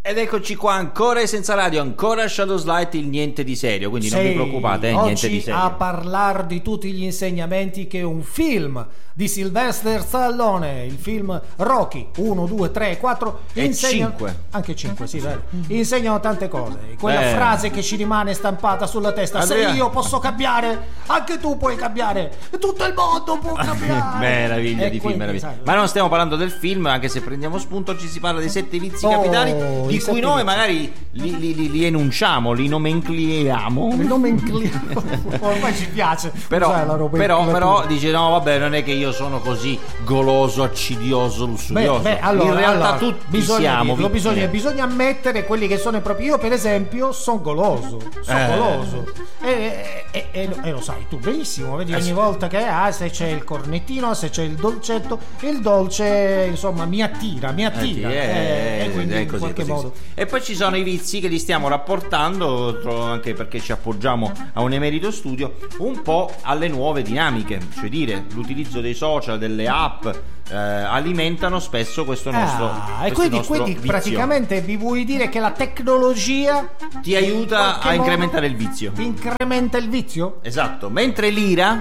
Ed eccoci qua ancora e senza radio, ancora Shadows Light, il niente di serio, quindi non vi preoccupate, niente di serio. Oggi a parlare di tutti gli insegnamenti che un film di Sylvester Stallone, il film Rocky 1, 2, 3, 4 e 5, anche 5, sì, vero. Insegnano tante cose. Quella frase che ci rimane stampata sulla testa: Andrea, se io posso cambiare, anche tu puoi cambiare, tutto il mondo può cambiare. Meraviglia di film, meraviglia. Ma non stiamo parlando del film, anche se prendiamo spunto ci si parla dei 7 vizi capitali, di cui noi magari li enunciamo, li nomencliamo. Ormai ci piace. Però dice no, vabbè, non è che io sono così goloso, accidioso, lussurioso. Allora, in realtà tutti siamo. Bisogna ammettere quelli che sono proprio. Io per esempio sono goloso. E lo sai tu benissimo, vedi ogni volta che se c'è il cornettino, se c'è il dolcetto, il dolce insomma mi attira. E quindi in qualche modo. E poi ci sono i vizi che li stiamo rapportando, anche perché ci appoggiamo a un emerito studio, un po' alle nuove dinamiche, cioè dire l'utilizzo dei social, delle app alimentano spesso questo nostro e quindi vizio. Praticamente vi vuoi dire che la tecnologia ti aiuta a incrementare il vizio. Incrementa il vizio? Esatto, mentre l'ira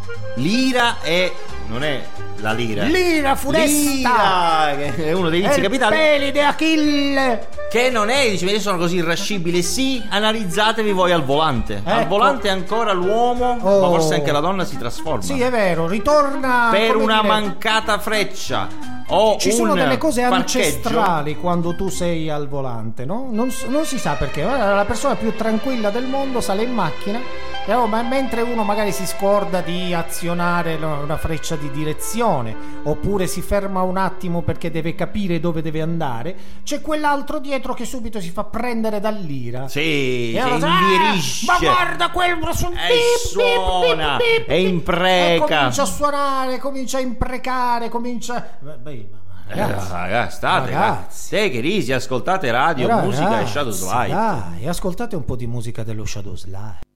non è la lira funesta, che è uno dei vizi capitali, peli di Achille, che non è, dice, io sono così irascibile. Sì, analizzatevi voi al volante. Al volante ancora l'uomo, ma forse anche la donna si trasforma. Sì, è vero, ritorna per una mancata freccia. Ci sono delle cose parcheggio ancestrali quando tu sei al volante, no? Non si sa perché. La persona più tranquilla del mondo sale in macchina ma mentre uno magari si scorda di azionare una freccia di direzione oppure si ferma un attimo perché deve capire dove deve andare, c'è quell'altro dietro che subito si fa prendere dall'ira. Sì, e invierisce. Ma guarda quel suona e impreca. Comincia a suonare, comincia a imprecare, Ragazzi, te che risi, ascoltate radio, musica e Shadows Light. Dai, ascoltate un po' di musica dello Shadows Light.